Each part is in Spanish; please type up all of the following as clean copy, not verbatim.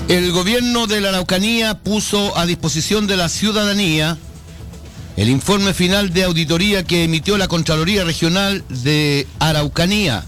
El gobierno de la Araucanía puso a disposición de la ciudadanía el informe final de auditoría que emitió la Contraloría Regional de Araucanía.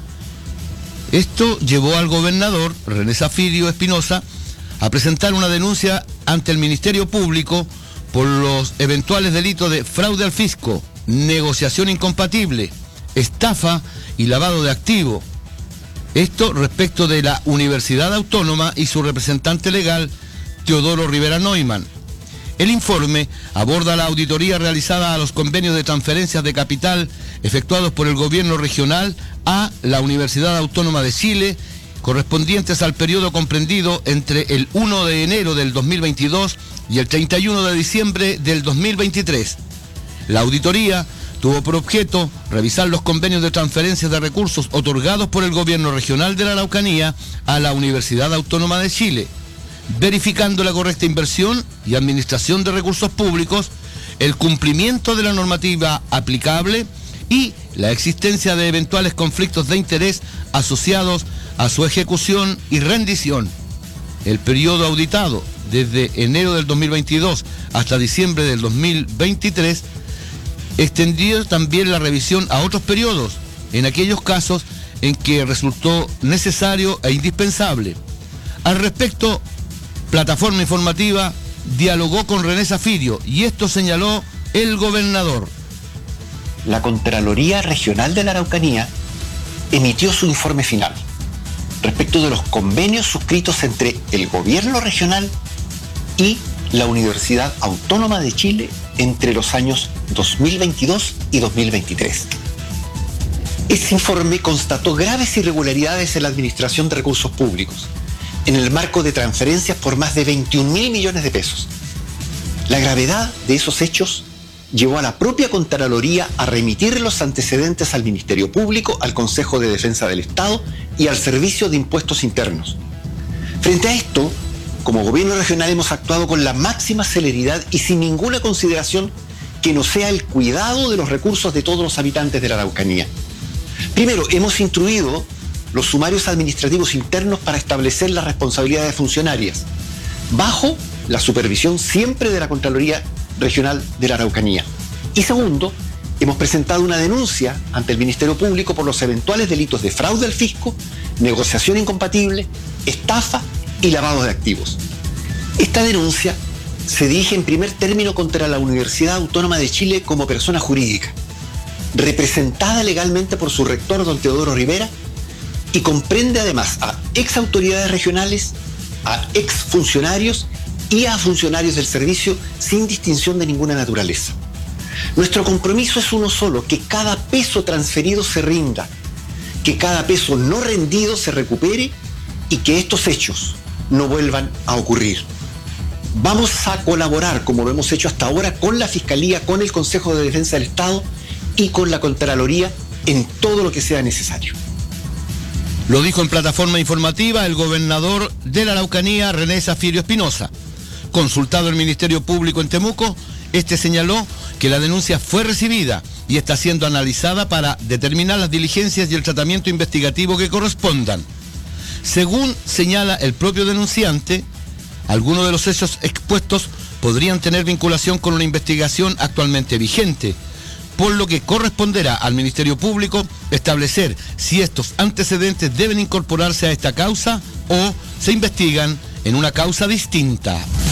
Esto llevó al gobernador, René Zafiro Espinosa, a presentar una denuncia ante el Ministerio Público por los eventuales delitos de fraude al fisco, negociación incompatible, estafa y lavado de activos. Esto respecto de la Universidad Autónoma y su representante legal, Teodoro Rivera Neumann. El informe aborda la auditoría realizada a los convenios de transferencias de capital efectuados por el gobierno regional a la Universidad Autónoma de Chile, correspondientes al periodo comprendido entre el 1 de enero del 2022 y el 31 de diciembre del 2023. La auditoría tuvo por objeto revisar los convenios de transferencias de recursos otorgados por el gobierno regional de la Araucanía a la Universidad Autónoma de Chile, verificando la correcta inversión y administración de recursos públicos, el cumplimiento de la normativa aplicable y la existencia de eventuales conflictos de interés asociados a su ejecución y rendición. El periodo auditado, desde enero del 2022 hasta diciembre del 2023, extendió también la revisión a otros periodos, en aquellos casos en que resultó necesario e indispensable. Al respecto, Plataforma Informativa dialogó con René Zafiro y esto señaló el gobernador. La Contraloría Regional de la Araucanía emitió su informe final respecto de los convenios suscritos entre el gobierno regional y la Universidad Autónoma de Chile entre los años 2022 y 2023. Ese informe constató graves irregularidades en la administración de recursos públicos, en el marco de transferencias por más de 21.000 millones de pesos. La gravedad de esos hechos llevó a la propia Contraloría a remitir los antecedentes al Ministerio Público, al Consejo de Defensa del Estado y al Servicio de Impuestos Internos. Frente a esto, como gobierno regional hemos actuado con la máxima celeridad y sin ninguna consideración que no sea el cuidado de los recursos de todos los habitantes de la Araucanía. Primero, hemos instruido los sumarios administrativos internos para establecer las responsabilidades funcionarias, bajo la supervisión siempre de la Contraloría Regional de la Araucanía. Y segundo, hemos presentado una denuncia ante el Ministerio Público por los eventuales delitos de fraude al fisco, negociación incompatible, estafa y lavado de activos. Esta denuncia se dirige en primer término contra la Universidad Autónoma de Chile como persona jurídica, representada legalmente por su rector, don Teodoro Rivera, y comprende además a ex autoridades regionales, a ex funcionarios y a funcionarios del servicio sin distinción de ninguna naturaleza. Nuestro compromiso es uno solo: que cada peso transferido se rinda, que cada peso no rendido se recupere y que estos hechos no vuelvan a ocurrir. Vamos a colaborar, como lo hemos hecho hasta ahora, con la Fiscalía, con el Consejo de Defensa del Estado y con la Contraloría en todo lo que sea necesario. Lo dijo en Plataforma Informativa el gobernador de la Araucanía, René Zafiro Espinosa. Consultado el Ministerio Público en Temuco, este señaló que la denuncia fue recibida y está siendo analizada para determinar las diligencias y el tratamiento investigativo que correspondan. Según señala el propio denunciante, algunos de los hechos expuestos podrían tener vinculación con una investigación actualmente vigente, por lo que corresponderá al Ministerio Público establecer si estos antecedentes deben incorporarse a esta causa o se investigan en una causa distinta.